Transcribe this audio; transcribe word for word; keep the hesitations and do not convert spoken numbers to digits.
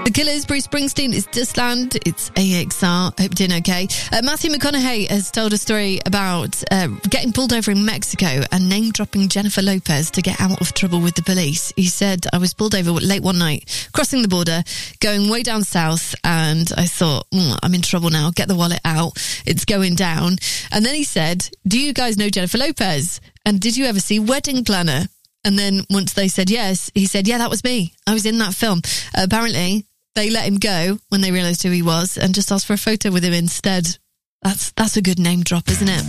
The Killers, Bruce Springsteen, it's Dustland, it's A X R. Hope you're doing okay. Uh, Matthew McConaughey has told a story about uh, getting pulled over in Mexico and name-dropping Jennifer Lopez to get out of trouble with the police. He said, I was pulled over late one night, crossing the border, going way down south, and I thought, mm, I'm in trouble now, get the wallet out, it's going down. And then he said, do you guys know Jennifer Lopez? And did you ever see Wedding Planner? And then once they said yes, he said, yeah, that was me. I was in that film. Uh, apparently, they let him go when they realised who he was and just asked for a photo with him instead. That's that's a good name drop, isn't it?